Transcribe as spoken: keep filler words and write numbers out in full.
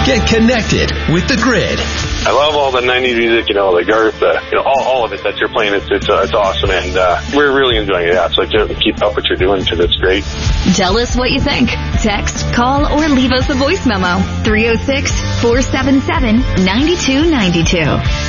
Get connected with The Grid. I love all the nineties music, you know, the Garth, uh, you know, all, all of it that you're playing. It's it's, uh, it's awesome, and uh, we're really enjoying it. Yeah, so just keep up what you're doing because it's great. Tell us what you think. Text, call, or leave us a voice memo. three oh six, four seven seven, nine two nine two.